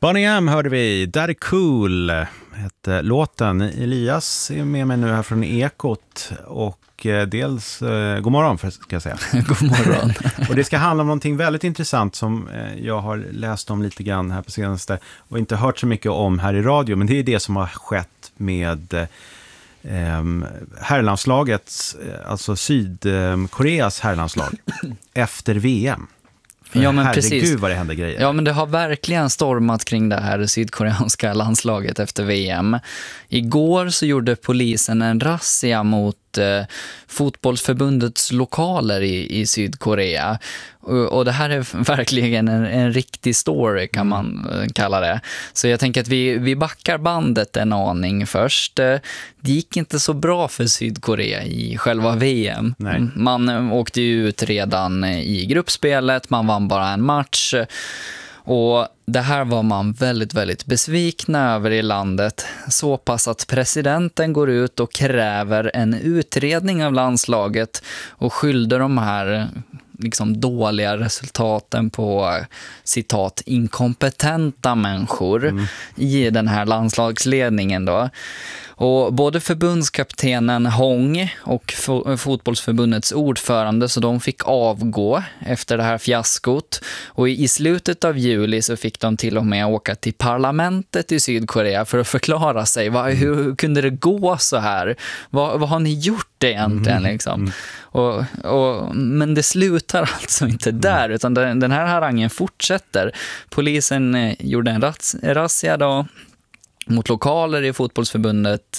Bonnie M hörde vi, Daddy Cool hette låten. Elias är med mig nu här från Ekot och dels, god morgon ska jag säga. God morgon. Och det ska handla om någonting väldigt intressant som jag har läst om lite grann här på senaste och inte hört så mycket om här i radio, men det är det som har skett med herrlandslagets, alltså Sydkoreas herrlandslag efter VM. Ja, men herregud precis. Vad det händer grejer. Ja, men det har verkligen stormat kring det här sydkoreanska landslaget efter VM. Igår så gjorde polisen en razzia mot fotbollsförbundets lokaler i Sydkorea. Och det här är verkligen en riktig story kan man kalla det. Så jag tänker att vi backar bandet en aning först. Det gick inte så bra för Sydkorea i själva VM. Nej. Man åkte ju ut redan i gruppspelet, man vann bara en match. Och det här var man väldigt, väldigt besvikna över i landet. Så pass att presidenten går ut och kräver en utredning av landslaget och skyllde de här liksom dåliga resultaten på citat inkompetenta människor i den här landslagsledningen då. Och både förbundskaptenen Hong och fotbollsförbundets ordförande, så de fick avgå efter det här fiaskot. Och i slutet av juli så fick de till och med åka till parlamentet i Sydkorea för att förklara sig. Hur kunde det gå så här? Vad har ni gjort egentligen liksom? Men det slutar alltså inte där, utan den här harangen fortsätter. Polisen gjorde en razzia då mot lokaler i fotbollsförbundet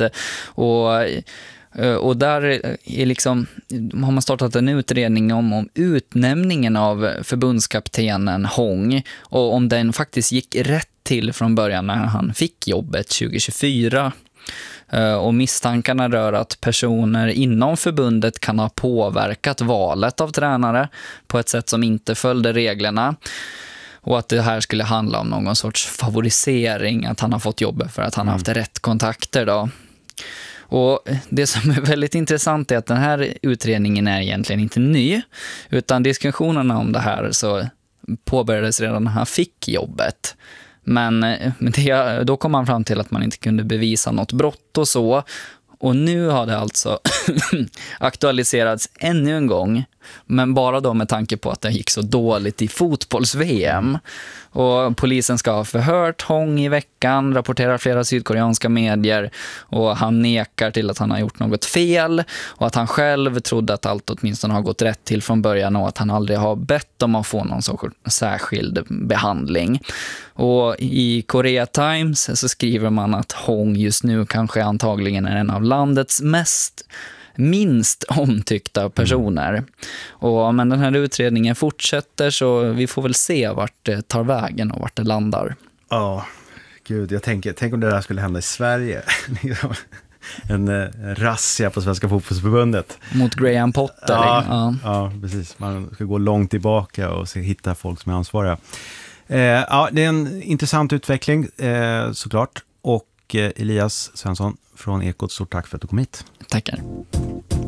och där är liksom, har man startat en utredning om utnämningen av förbundskaptenen Hong och om den faktiskt gick rätt till från början när han fick jobbet 2024. Och misstankarna rör att personer inom förbundet kan ha påverkat valet av tränare på ett sätt som inte följde reglerna. Och att det här skulle handla om någon sorts favorisering, att han har fått jobbet för att han har haft rätt kontakter då. Och det som är väldigt intressant är att den här utredningen är egentligen inte ny, utan diskussionerna om det här så påbörjades redan när han fick jobbet. Men då kom man fram till att man inte kunde bevisa något brott och så. Och nu har det alltså aktualiserats ännu en gång, men bara då med tanke på att det gick så dåligt i fotbolls-VM. Och polisen ska ha förhört Hong i veckan, rapporterar flera sydkoreanska medier, och han nekar till att han har gjort något fel och att han själv trodde att allt åtminstone har gått rätt till från början och att han aldrig har bett om att få någon sorts särskild behandling. Och i Korea Times så skriver man att Hong just nu kanske antagligen är en av landets minst omtyckta personer. Men den här utredningen fortsätter, så vi får väl se vart det tar vägen och vart det landar. Ja, gud, tänk om det där skulle hända i Sverige. En razzia på Svenska fotbollsförbundet. Mot Graham Potter. Ja, precis. Man ska gå långt tillbaka och hitta folk som är ansvariga. Ja, det är en intressant utveckling såklart. Och Elias Svensson från Ekot, stort tack för att du kom hit. Tackar.